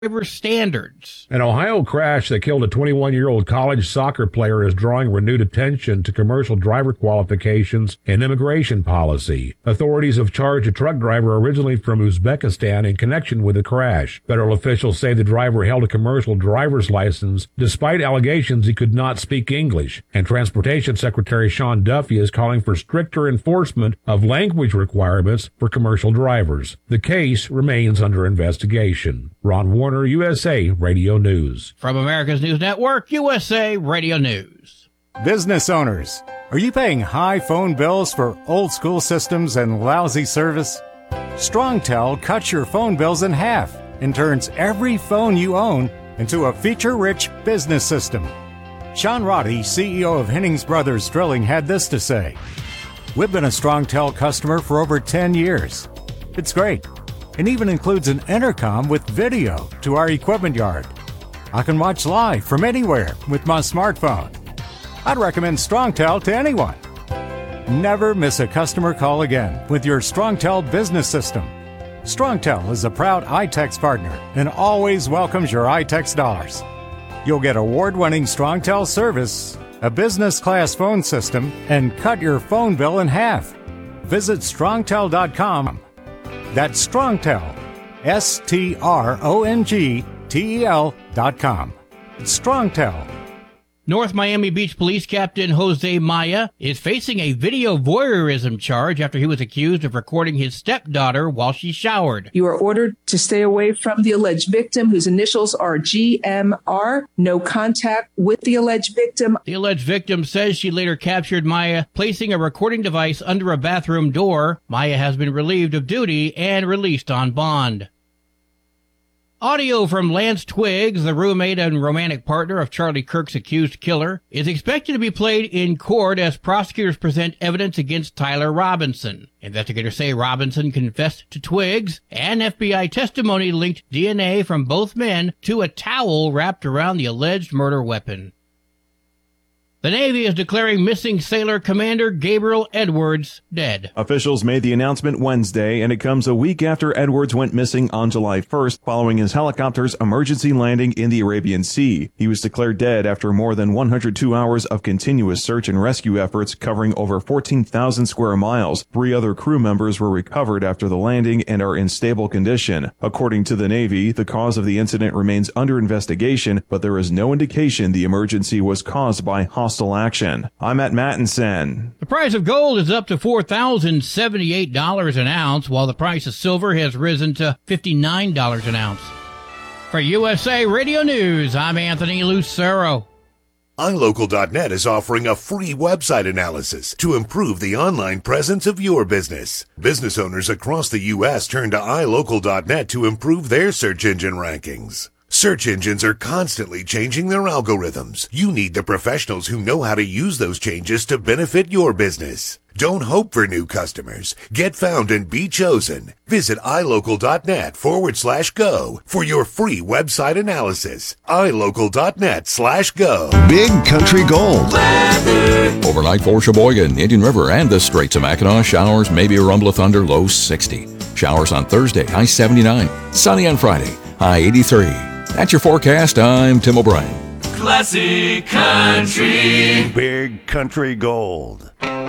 driver standards. An Ohio crash that killed a 21-year-old college soccer player is drawing renewed attention to commercial driver qualifications and immigration policy. Authorities have charged a truck driver originally from Uzbekistan in connection with the crash. Federal officials say the driver held a commercial driver's license despite allegations he could not speak English, and Transportation Secretary Sean Duffy is calling for stricter enforcement of language requirements for commercial drivers. The case remains under investigation. Ron Warner, USA Radio News. From America's News Network, USA Radio News. Business owners, are you paying high phone bills for old school systems and lousy service? StrongTel cuts your phone bills in half and turns every phone you own into a feature-rich business system. Sean Roddy, CEO of Hennings Brothers Drilling, had this to say: "We've been a StrongTel customer for over 10 years. It's great. It even includes an intercom with video to our equipment yard. I can watch live from anywhere with my smartphone. I'd recommend StrongTel to anyone. Never miss a customer call again with your StrongTel business system. StrongTel is a proud iTex partner and always welcomes your iTex dollars. You'll get award-winning StrongTel service, a business-class phone system, and cut your phone bill in half. Visit strongtel.com. That's StrongTel, StrongTel.com. It's StrongTel. North Miami Beach Police Captain Jose Maya is facing a video voyeurism charge after he was accused of recording his stepdaughter while she showered. You are ordered to stay away from the alleged victim, whose initials are GMR. No contact with the alleged victim. The alleged victim says she later captured Maya placing a recording device under a bathroom door. Maya has been relieved of duty and released on bond. Audio from Lance Twiggs, the roommate and romantic partner of Charlie Kirk's accused killer, is expected to be played in court as prosecutors present evidence against Tyler Robinson. Investigators say Robinson confessed to Twiggs, and FBI testimony linked DNA from both men to a towel wrapped around the alleged murder weapon. The Navy is declaring missing sailor Commander Gabriel Edwards dead. Officials made the announcement Wednesday, and it comes a week after Edwards went missing on July 1st following his helicopter's emergency landing in the Arabian Sea. He was declared dead after more than 102 hours of continuous search and rescue efforts covering over 14,000 square miles. 3 other crew members were recovered after the landing and are in stable condition. According to the Navy, the cause of the incident remains under investigation, but there is no indication the emergency was caused by hostile action. I'm Matt Mattinson. The price of gold is up to $4,078 an ounce, while the price of silver has risen to $59 an ounce. For USA Radio News, I'm Anthony Lucero. iLocal.net is offering a free website analysis to improve the online presence of your business. Business owners across the U.S. turn to iLocal.net to improve their search engine rankings. Search engines are constantly changing their algorithms. You need the professionals who know how to use those changes to benefit your business. Don't hope for new customers. Get found and be chosen. Visit iLocal.net/go for your free website analysis. iLocal.net/go. Big Country Gold. Weather. Overnight for Sheboygan, Indian River, and the Straits of Mackinac. Showers, maybe a rumble of thunder, low 60. Showers on Thursday, high 79. Sunny on Friday, high 83. That's your forecast. I'm Tim O'Brien. Classic Country. Big Country Gold.